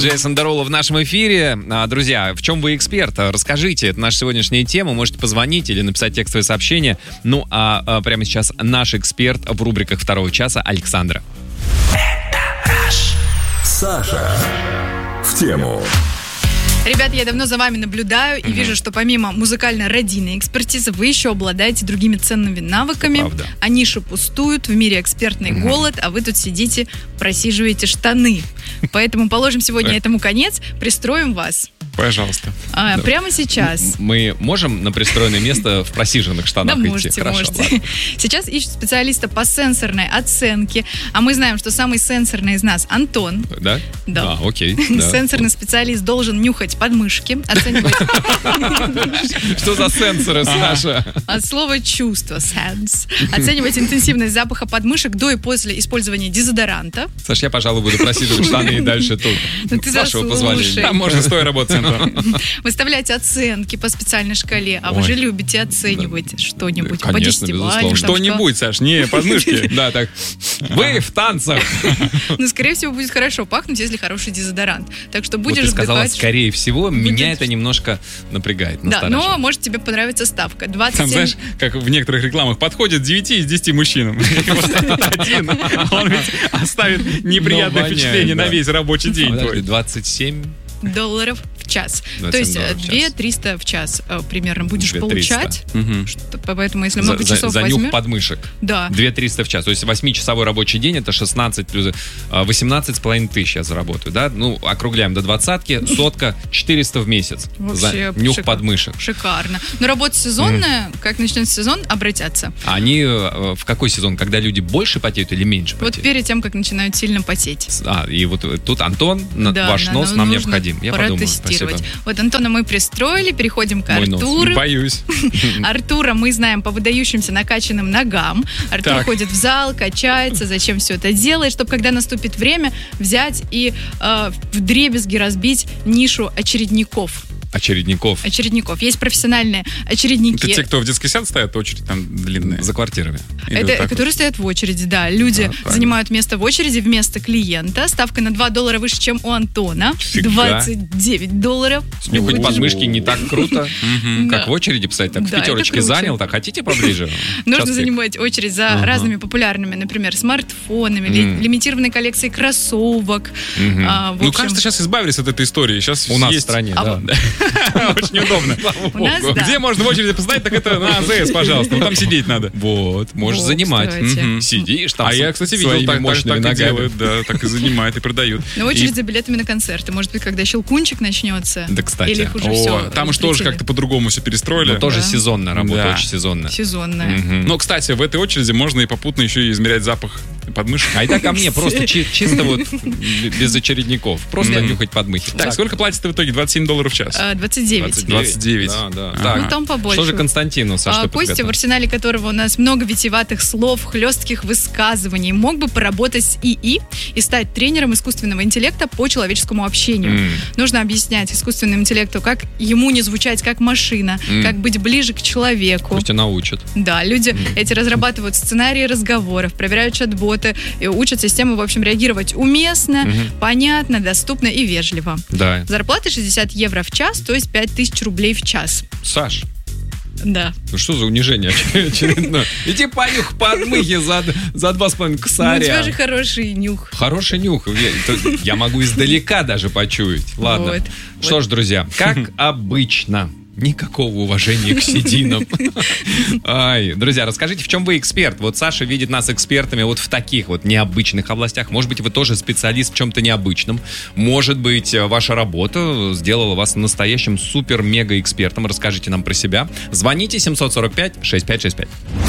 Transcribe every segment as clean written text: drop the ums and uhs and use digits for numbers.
Джейсон Деруло в нашем эфире. Друзья, в чем вы эксперт? Расскажите, это наша сегодняшняя тема. Можете позвонить или написать текстовое сообщение. Ну, а прямо сейчас наш эксперт в рубриках второго часа Александра. Саша в тему. Ребята, я давно за вами наблюдаю и вижу, что помимо музыкально-радийной экспертизы вы еще обладаете другими ценными навыками. Правда. А ниши пустуют, в мире экспертный голод, а вы тут сидите, просиживаете штаны. Поэтому положим сегодня этому конец, пристроим вас. Пожалуйста. Прямо сейчас. Мы можем на пристроенное место в просиженных штанах Да, идти? можете, Хорошо, можете. ладно. Сейчас ищут специалиста по сенсорной оценке, а мы знаем, что самый сенсорный из нас Антон. Да? Да. Окей. Да. Сенсорный специалист должен нюхать подмышки, оценивать Что за сенсоры, Саша? от слова чувство, sense, оценивать интенсивность запаха подмышек до и после использования дезодоранта. Саш, я, пожалуй, буду просиживать штаны и дальше тут. Ну ты С вашего заслушай. позволения. Там можно стоя работать. Выставлять оценки по специальной шкале. А вы Ой. же любите оценивать что-нибудь по Конечно, десятибалльным, безусловно. там Что-нибудь, Саш, не подмышки. Да, так. Вы в танцах. Ну, скорее всего, будет хорошо пахнуть, если хороший дезодорант. Так что Вот будешь ты сказала, вдыхать... скорее всего, меня Будет- это немножко напрягает, Да, но настораживает. может тебе понравится ставка. Там, 27... знаешь, как в некоторых рекламах, подходит 9 из 10 мужчинам. И вот один, он ведь оставит неприятное Но воняет, впечатление на да. весь рабочий день Подожди, твой. 27? долларов в час. 27 То есть долларов в час. 2300 в час примерно будешь 2300. получать. Мгм. Поэтому, если много часов за нюх возьмешь... подмышек. Да. 2300 в час. То есть 8-часовой рабочий день, это 16 плюс 18,5 тысяч я заработаю, да? Ну, округляем до двадцатки, сотка, 400 в месяц. Вообще За нюх шикарно. подмышек. Шикарно. Но работа сезонная, как начнется сезон, обратятся. А они в какой сезон? Когда люди больше потеют или меньше Вот потеют? перед тем, как начинают сильно потеть. И вот тут, Антон, Да, ваш нос нам нужно необходим. Я подумаю. протестировать. Спасибо. Вот Антона мы пристроили, переходим к Мой нос. Артуру. Боюсь. Артура мы знаем по выдающимся накачанным ногам. Артур Так. ходит в зал, качается, зачем все это делает, чтобы когда наступит время взять и вдребезги разбить нишу очередников. Очередников Очередников. Есть профессиональные очередники. Это те, кто в детский сад стоят, очередь там длинная. за квартирами. Или Это, вот так вот. которые стоят в очереди, да. Люди правильно. занимают место в очереди вместо клиента. Ставка на $2 выше, чем у Антона. Фига. $29. Нюхать Ой. подмышки не так круто, Да. как в очереди, кстати. Так в Да, это пятерочке круче. занял, так хотите поближе? Нужно Сейчас занимать очередь за разными популярными, например, смартфонами, лимитированной коллекцией кроссовок. В Ну, общем, кажется, сейчас избавились от этой истории. Сейчас У нас в есть... стране, А да. вот- Очень удобно. у нас, да. Где можно в очереди поставить, так это на АЗС, пожалуйста. Там сидеть надо. Вот, можешь Вот, занимать. кстати. Мгм. Сидишь там А я, кстати, видел, своими так мощными и ногами. делают, да, так и занимают, и продают. Но очередь за билетами на концерты. Может быть, когда Щелкунчик начнется. Да, кстати. Или их уже О, все. там уж тоже как-то по-другому все перестроили. Но тоже Да. сезонная работа, Да. очень сезонная. сезонная. Но, кстати, в этой очереди можно и попутно еще и измерять запах подмышек. А это ко мне просто чисто вот без очередников. Просто Да. нюхать подмыхи. Так, сколько платите в итоге? $27 в час. 29. 29. Да, да. Ага. Так, Ну, там побольше. что же Константину, Саша, что Костя, в подготовил? арсенале которого у нас много витиеватых слов, хлестких высказываний, мог бы поработать с ИИ и стать тренером искусственного интеллекта по человеческому общению. Нужно объяснять искусственному интеллекту, как ему не звучать как машина, как быть ближе к человеку. Пусть тебя научат. Да, люди эти разрабатывают сценарии разговоров, проверяют чат-боты, и учат систему, в общем, реагировать уместно, понятно, доступно и вежливо. Да. Зарплата 60 евро в час, то есть 5000 рублей в час. Саш, Да. ну что за унижение очередное? Иди понюх подмыхи за 2,5 Ну, у косаря. тебя же хороший нюх. Хороший нюх. Я могу издалека даже почуять. Ладно. Вот. Что ж, друзья, как обычно, никакого уважения к сединам. Ай, друзья, расскажите, в чем вы эксперт? Вот Саша видит нас экспертами вот в таких вот необычных областях. Может быть, вы тоже специалист в чем-то необычном. Может быть, ваша работа сделала вас настоящим супер-мега-экспертом. Расскажите нам про себя. Звоните 745-6565.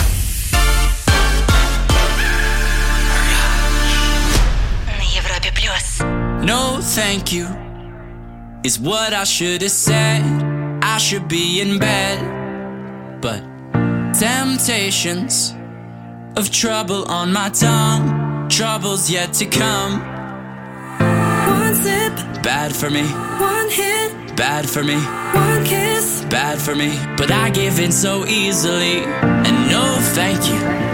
На Европе плюс. No, thank you, is what I should have said. I should be in bed, but temptations of trouble on my tongue, trouble's yet to come. One sip, Bad for me, one hit, bad for me, one kiss. bad for me. But I give in so easily, and no, thank you